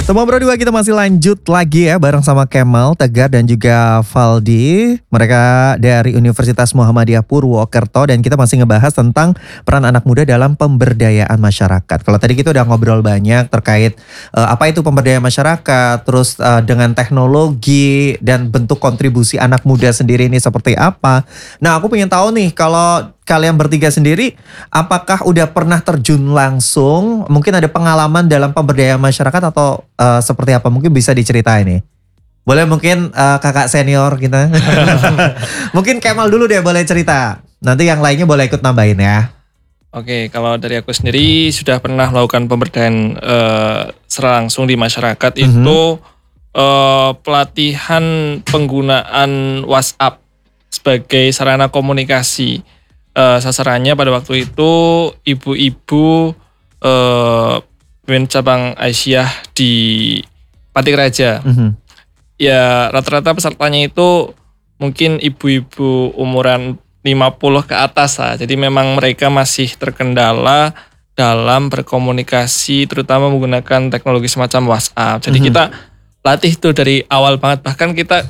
Teman Bro 2 kita masih lanjut lagi ya bareng sama Kemal, Tegar dan juga Valdi. Mereka dari Universitas Muhammadiyah Purwokerto dan kita masih ngebahas tentang peran anak muda dalam pemberdayaan masyarakat. Kalau tadi kita udah ngobrol banyak terkait apa itu pemberdayaan masyarakat, terus dengan teknologi dan bentuk kontribusi anak muda sendiri ini seperti apa. Nah, aku pengen tahu nih kalau kalian bertiga sendiri, apakah udah pernah terjun langsung? Mungkin ada pengalaman dalam pemberdayaan masyarakat atau seperti apa? Mungkin bisa diceritain nih. Boleh mungkin kakak senior kita. Mungkin Kemal dulu deh boleh cerita. Nanti yang lainnya boleh ikut nambahin ya. Oke, kalau dari aku sendiri sudah pernah melakukan pemberdayaan secara langsung di masyarakat. Itu pelatihan penggunaan WhatsApp sebagai sarana komunikasi. Sasarannya pada waktu itu ibu-ibu pemimpin cabang Aisyah di Patik Raja. Ya rata-rata pesertanya itu mungkin ibu-ibu umuran 50 ke atas lah. Jadi memang mereka masih terkendala dalam berkomunikasi terutama menggunakan teknologi semacam WhatsApp. Jadi kita latih itu dari awal banget. Bahkan kita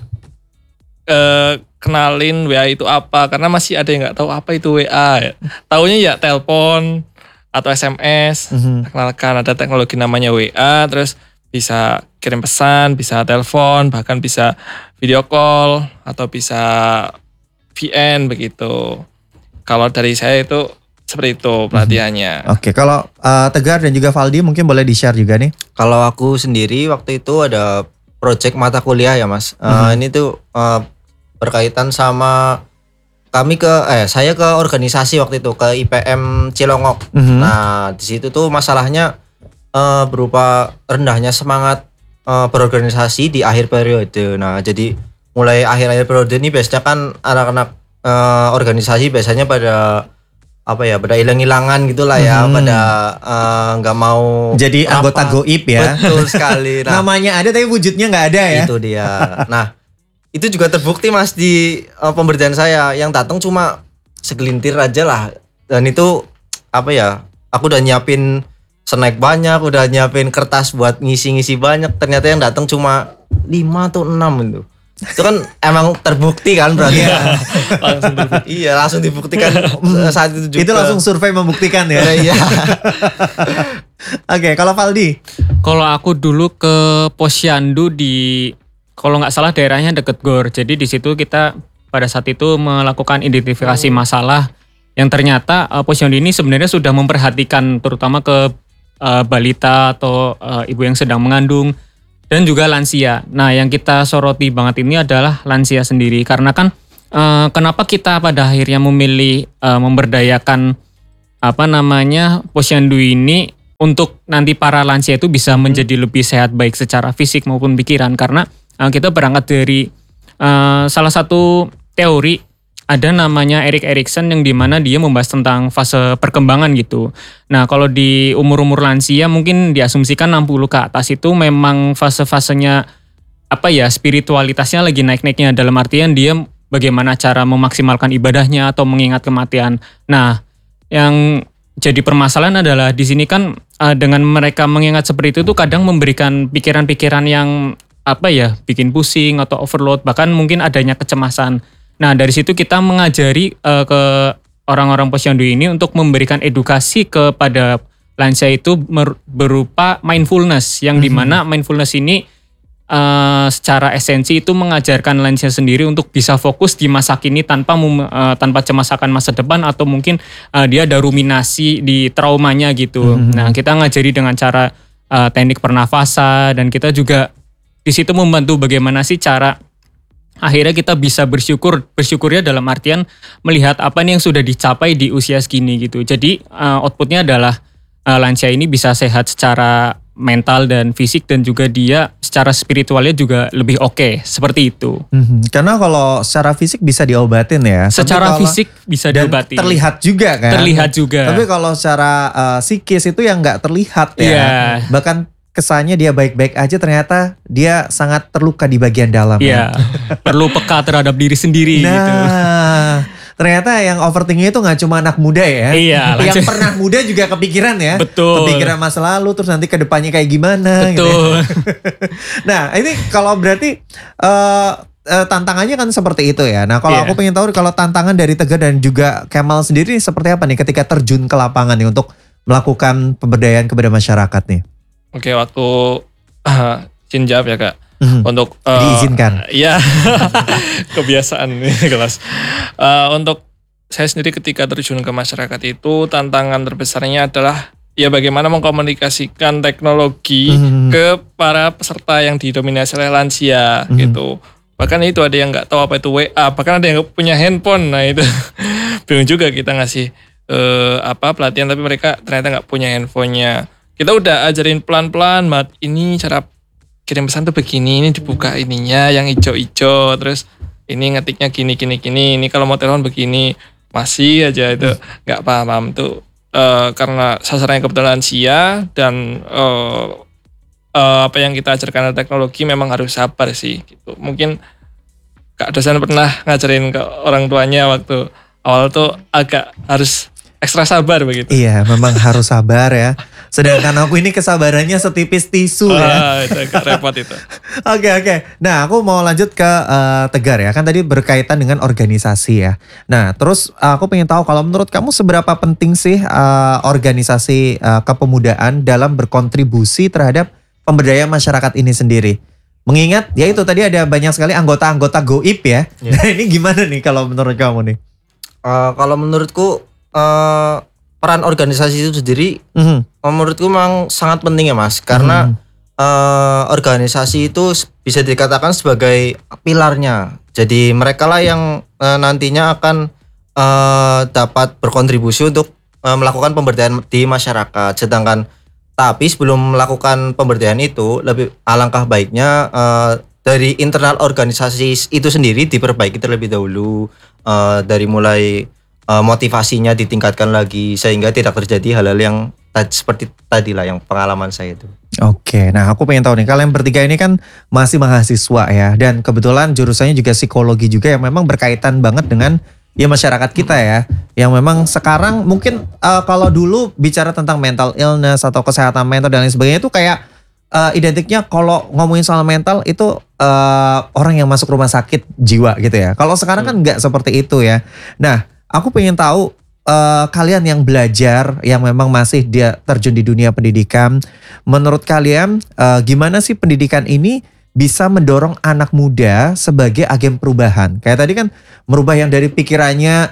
kenalin WA itu apa, karena masih ada yang nggak tahu apa itu WA. Taunya ya telepon atau SMS. Kenalkan ada teknologi namanya WA, terus bisa kirim pesan, bisa telepon, bahkan bisa video call atau bisa VN begitu. Kalau dari saya itu seperti itu pelatihannya. Oke, kalau Tegar dan juga Valdi mungkin boleh di-share juga nih. Kalau aku sendiri waktu itu ada project mata kuliah ya Mas. Ini tuh berkaitan sama saya ke organisasi waktu itu ke IPM Cilongok. Nah di situ tuh masalahnya berupa rendahnya semangat berorganisasi di akhir periode. Nah jadi mulai akhir periode ini biasanya kan anak-anak organisasi biasanya pada pada hilang-hilangan gitulah ya, pada nggak mau jadi anggota goib ya. Betul sekali. Nah, namanya ada tapi wujudnya nggak ada ya. Itu dia. Nah itu juga terbukti Mas di pemberdayaan saya, yang datang cuma segelintir aja lah. Dan itu aku udah nyiapin snack banyak, udah nyiapin kertas buat ngisi-ngisi banyak, ternyata yang datang cuma 5 atau 6 itu. Itu kan emang terbukti kan berarti. Iya, langsung dibuktikan saat itu juga. Itu langsung survei membuktikan ya. Iya. Oke, kalau Valdi? Kalau aku dulu ke Posyandu kalau nggak salah daerahnya deket GOR. Jadi di situ kita pada saat itu melakukan identifikasi masalah yang ternyata Posyandu ini sebenarnya sudah memperhatikan terutama ke balita atau ibu yang sedang mengandung dan juga lansia. Nah, yang kita soroti banget ini adalah lansia sendiri, karena kan kenapa kita pada akhirnya memilih memberdayakan Posyandu ini untuk nanti para lansia itu bisa menjadi lebih sehat baik secara fisik maupun pikiran, karena kita berangkat dari salah satu teori, ada namanya Erik Erikson yang dimana dia membahas tentang fase perkembangan gitu. Nah kalau di umur-umur lansia mungkin diasumsikan 60 ke atas itu memang fase-fasenya spiritualitasnya lagi naik-naiknya, dalam artian dia bagaimana cara memaksimalkan ibadahnya atau mengingat kematian. Nah yang jadi permasalahan adalah di sini kan dengan mereka mengingat seperti itu tuh kadang memberikan pikiran-pikiran yang bikin pusing atau overload, bahkan mungkin adanya kecemasan. Nah dari situ kita mengajari ke orang-orang Posyandu ini untuk memberikan edukasi kepada lansia itu berupa mindfulness, yang dimana mindfulness ini secara esensi itu mengajarkan lansia sendiri untuk bisa fokus di masa kini tanpa cemas akan masa depan, atau mungkin dia ada ruminasi di traumanya gitu. Nah kita ngajari dengan cara teknik pernafasan, dan kita juga di situ membantu bagaimana sih cara akhirnya kita bisa bersyukurnya dalam artian melihat apa nih yang sudah dicapai di usia segini gitu. Jadi outputnya adalah lansia ini bisa sehat secara mental dan fisik, dan juga dia secara spiritualnya juga lebih oke, seperti itu. Karena kalau secara fisik bisa diobatin ya. Secara fisik bisa diobati. Terlihat juga kan. Terlihat juga. Tapi kalau secara psikis itu yang nggak terlihat ya. Yeah. Bahkan kesannya dia baik-baik aja, ternyata dia sangat terluka di bagian dalam. Iya, perlu peka terhadap diri sendiri gitu. ternyata yang overthinking itu nggak cuma anak muda ya. Iya, Yang lanjut. pernah muda juga kepikiran ya. Betul. Kepikiran masa lalu terus nanti ke depannya kayak gimana gitu ya. Betul. Nah ini kalau berarti tantangannya kan seperti itu ya. Nah kalau Iya. aku pengen tahu kalau tantangan dari Tegar dan juga Kemal sendiri seperti apa nih ketika terjun ke lapangan nih untuk melakukan pemberdayaan kepada masyarakat nih. Oke, waktu izin jawab ya Kak. Untuk Diizinkan. Iya. Kebiasaan ini kelas. Untuk saya sendiri ketika terjun ke masyarakat itu tantangan terbesarnya adalah ya bagaimana mengkomunikasikan teknologi ke para peserta yang didominasi oleh lansia gitu. Bahkan itu ada yang nggak tahu apa itu WA, bahkan ada yang nggak punya handphone. Nah itu bingung juga kita ngasih pelatihan tapi mereka ternyata nggak punya handphonenya. Kita udah ajarin pelan-pelan, Mat, ini cara kirim pesan tuh begini, ini dibuka ininya yang ijo-ijo, terus ini ngetiknya gini, ini kalau mau telepon begini, masih aja itu nggak paham tuh karena sasarannya kebetulan lansia dan apa yang kita ajarkan teknologi memang harus sabar sih gitu. Mungkin Kak dosen pernah ngajarin ke orang tuanya waktu awal tuh agak harus ekstra sabar begitu. Iya memang harus sabar ya. Sedangkan aku ini kesabarannya setipis tisu ya. Itu agak repot itu. Oke. Nah aku mau lanjut ke Tegar ya. Kan tadi berkaitan dengan organisasi ya. Nah terus aku pengen tahu kalau menurut kamu seberapa penting sih organisasi kepemudaan dalam berkontribusi terhadap pemberdayaan masyarakat ini sendiri. Mengingat ya itu tadi ada banyak sekali anggota-anggota goib ya. Nah ini gimana nih kalau menurut kamu nih? Kalau menurutku peran organisasi itu sendiri menurutku memang sangat penting ya Mas, karena organisasi itu bisa dikatakan sebagai pilarnya. Jadi mereka lah yang nantinya akan dapat berkontribusi untuk melakukan pemberdayaan di masyarakat. Sedangkan tapi sebelum melakukan pemberdayaan itu lebih alangkah baiknya dari internal organisasi itu sendiri diperbaiki terlebih dahulu, dari mulai motivasinya ditingkatkan lagi sehingga tidak terjadi hal-hal yang seperti tadi lah yang pengalaman saya itu. Oke, nah aku pengen tahu nih kalian bertiga ini kan masih mahasiswa ya dan kebetulan jurusannya juga psikologi juga yang memang berkaitan banget dengan ya masyarakat kita ya yang memang sekarang mungkin kalau dulu bicara tentang mental illness atau kesehatan mental dan lain sebagainya itu kayak identiknya kalau ngomongin soal mental itu orang yang masuk rumah sakit jiwa gitu ya. Kalau sekarang kan nggak seperti itu ya. Nah aku pengen tahu kalian yang belajar, yang memang masih dia terjun di dunia pendidikan, menurut kalian gimana sih pendidikan ini bisa mendorong anak muda sebagai agen perubahan? Kayak tadi kan merubah yang dari pikirannya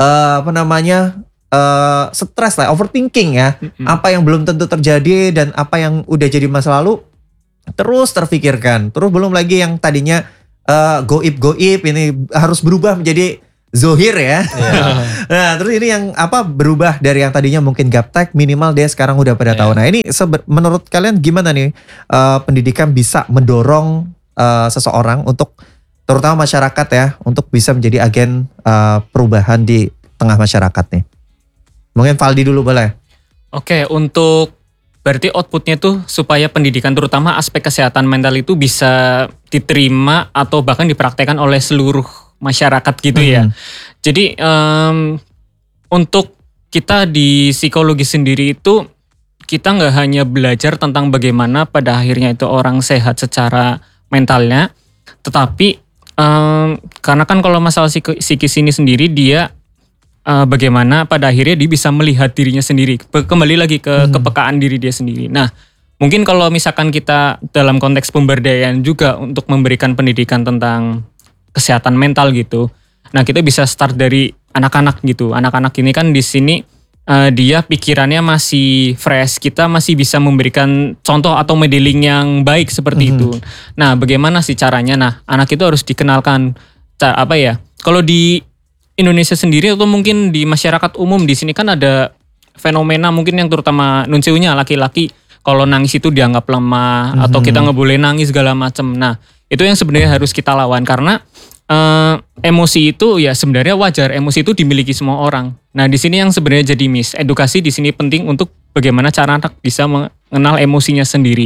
stres lah, overthinking ya, apa yang belum tentu terjadi dan apa yang udah jadi masa lalu terus terfikirkan, terus belum lagi yang tadinya goib ini harus berubah menjadi zohir ya. Nah terus ini yang berubah dari yang tadinya mungkin gaptek minimal dia sekarang udah pada tahu. Nah ini menurut kalian gimana nih pendidikan bisa mendorong seseorang untuk terutama masyarakat ya untuk bisa menjadi agen perubahan di tengah masyarakat nih? Mungkin Valdi dulu boleh. Oke, untuk berarti outputnya tuh supaya pendidikan terutama aspek kesehatan mental itu bisa diterima atau bahkan dipraktekkan oleh seluruh masyarakat gitu ya. Jadi untuk kita di psikologi sendiri itu kita nggak hanya belajar tentang bagaimana pada akhirnya itu orang sehat secara mentalnya, tetapi karena kan kalau masalah psikis ini sendiri dia bagaimana pada akhirnya dia bisa melihat dirinya sendiri, kembali lagi ke kepekaan diri dia sendiri. Nah mungkin kalau misalkan kita dalam konteks pemberdayaan juga untuk memberikan pendidikan tentang kesehatan mental gitu. Nah kita bisa start dari anak-anak gitu. Anak-anak ini kan di sini dia pikirannya masih fresh. Kita masih bisa memberikan contoh atau modeling yang baik seperti itu. Nah bagaimana sih caranya? Nah anak itu harus dikenalkan kalau di Indonesia sendiri atau mungkin di masyarakat umum di sini kan ada fenomena mungkin yang terutama nunsiunya laki-laki kalau nangis itu dianggap lemah atau kita nggak boleh nangis segala macam. Nah itu yang sebenarnya harus kita lawan karena emosi itu ya sebenarnya wajar, emosi itu dimiliki semua orang. Nah di sini yang sebenarnya jadi edukasi di sini penting untuk bagaimana cara anak bisa mengenal emosinya sendiri.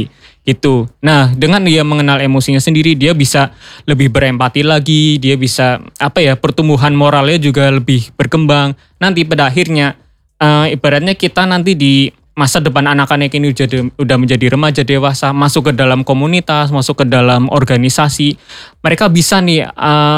gitu. Nah, dengan dia mengenal emosinya sendiri, dia bisa lebih berempati lagi, dia bisa pertumbuhan moralnya juga lebih berkembang. Nanti pada akhirnya ibaratnya kita nanti di masa depan anak-anak ini udah menjadi remaja dewasa, masuk ke dalam komunitas, masuk ke dalam organisasi, mereka bisa nih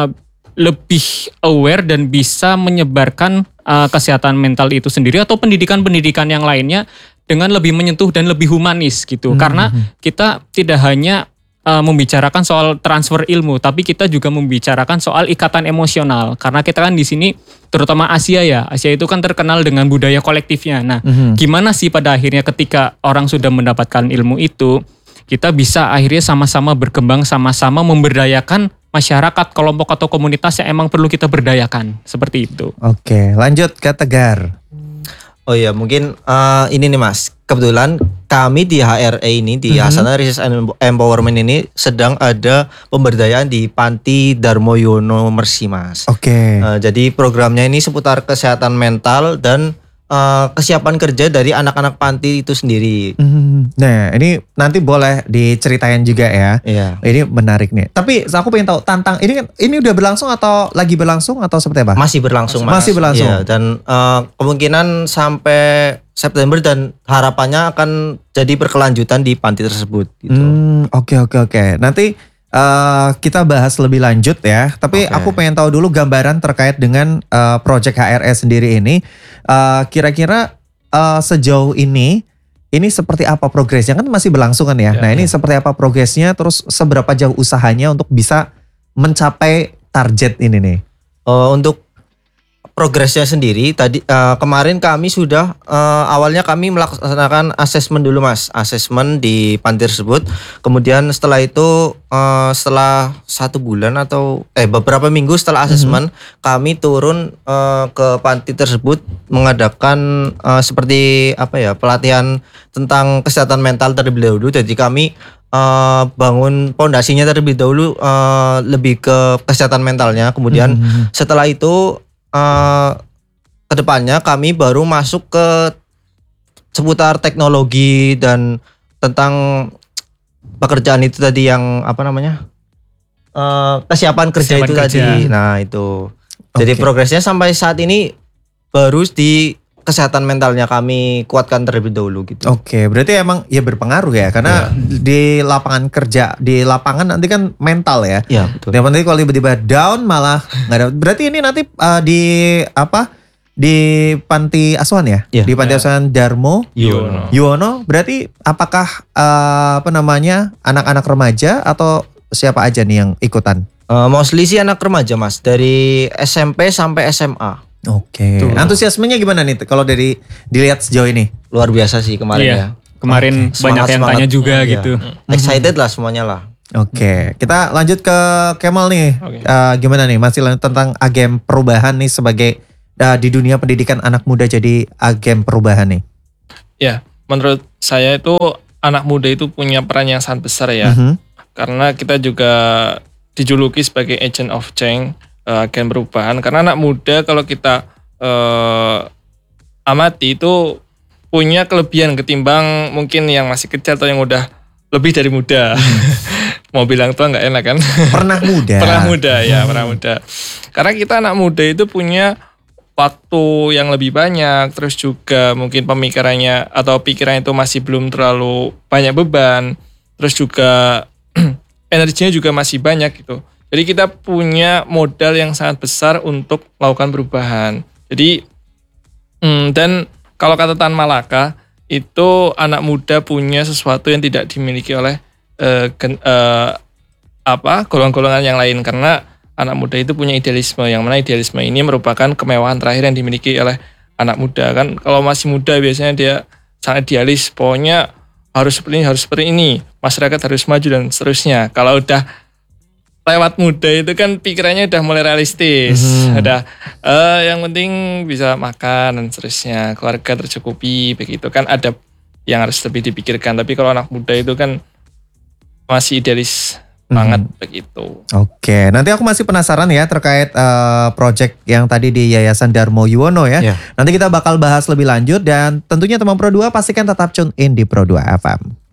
lebih aware dan bisa menyebarkan kesehatan mental itu sendiri atau pendidikan-pendidikan yang lainnya dengan lebih menyentuh dan lebih humanis gitu. Karena kita tidak hanya membicarakan soal transfer ilmu, tapi kita juga membicarakan soal ikatan emosional. Karena kita kan di sini, terutama Asia itu kan terkenal dengan budaya kolektifnya. Nah, gimana sih pada akhirnya ketika orang sudah mendapatkan ilmu itu, kita bisa akhirnya sama-sama berkembang, sama-sama memberdayakan masyarakat, kelompok atau komunitas yang emang perlu kita berdayakan. Seperti itu. Oke, lanjut ke Tegar. Oh iya, mungkin ini nih Mas. Kebetulan kami di HRE ini, di Hasana Research and Empowerment ini sedang ada pemberdayaan di Panti Darmo Yono Mersi, Mas. Oke. Jadi programnya ini seputar kesehatan mental dan kesiapan kerja dari anak-anak panti itu sendiri. Nah, ini nanti boleh diceritain juga ya. Iya. Ini menarik nih. Tapi aku pengen tahu ini udah berlangsung atau lagi berlangsung atau seperti apa? Masih berlangsung, Mas. Masih berlangsung. Iya, dan kemungkinan sampai September dan harapannya akan jadi berkelanjutan di panti tersebut gitu. Oke. Nanti kita bahas lebih lanjut ya. Tapi aku pengen tahu dulu gambaran terkait dengan Project HRE sendiri ini. Kira-kira sejauh ini seperti apa progresnya? Kan masih berlangsung kan ya. Nah, ini seperti apa progresnya? Terus seberapa jauh usahanya untuk bisa mencapai target ini nih? Untuk progresnya sendiri tadi kemarin kami sudah awalnya kami melaksanakan asesmen dulu, Mas, asesmen di panti tersebut. Kemudian setelah itu setelah 1 bulan atau beberapa minggu setelah asesmen kami turun ke panti tersebut mengadakan seperti pelatihan tentang kesehatan mental terlebih dahulu. Jadi kami bangun pondasinya terlebih dahulu lebih ke kesehatan mentalnya. Kemudian setelah itu kedepannya kami baru masuk ke seputar teknologi dan tentang pekerjaan itu tadi yang kesiapan kerja itu tadi. Nah itu. Jadi progresnya sampai saat ini baru di kesehatan mentalnya kami kuatkan terlebih dahulu gitu. Oke, berarti emang ya berpengaruh ya karena di lapangan kerja, di lapangan nanti kan mental ya. Iya, betul. Yang penting kalau tiba-tiba down malah nggak ada. Berarti ini nanti di panti asuhan ya? Iya. Di panti asuhan Darmo Yono. Berarti apakah anak-anak remaja atau siapa aja nih yang ikutan? Mostly sih anak remaja, Mas, dari SMP sampai SMA. Oke. Antusiasmenya gimana nih kalau dilihat sejauh ini? Luar biasa sih kemarin ya. Kemarin banyak yang tanya juga gitu. Excited lah semuanya lah. Oke, kita lanjut ke Kemal nih. Gimana nih, masih lanjut tentang agen perubahan nih sebagai di dunia pendidikan anak muda jadi agen perubahan nih. Ya, menurut saya itu anak muda itu punya peran yang sangat besar ya. Karena kita juga dijuluki sebagai agent of change, agen perubahan. Karena anak muda kalau kita amati itu punya kelebihan ketimbang mungkin yang masih kecil atau yang udah lebih dari muda. Mau bilang tua nggak enak kan? Pernah muda. Pernah muda. Karena kita anak muda itu punya waktu yang lebih banyak, terus juga mungkin pemikirannya atau pikirannya itu masih belum terlalu banyak beban, terus juga energinya juga masih banyak gitu. Jadi kita punya modal yang sangat besar untuk melakukan perubahan. Jadi dan kalau kata Tan Malaka itu anak muda punya sesuatu yang tidak dimiliki oleh golongan-golongan yang lain, karena anak muda itu punya idealisme, yang mana idealisme ini merupakan kemewahan terakhir yang dimiliki oleh anak muda kan. Kalau masih muda biasanya dia sangat idealis, pokoknya harus seperti ini, masyarakat harus maju dan seterusnya. Kalau udah lewat muda itu kan pikirannya udah mulai realistis, udah yang penting bisa makan dan seterusnya, keluarga tercukupi, begitu kan, ada yang harus lebih dipikirkan. Tapi kalau anak muda itu kan masih idealis banget begitu. Oke, nanti aku masih penasaran ya terkait project yang tadi di Yayasan Darmo Yuwono ya. Nanti kita bakal bahas lebih lanjut dan tentunya teman Pro 2 pastikan tetap tune in di Pro 2 FM.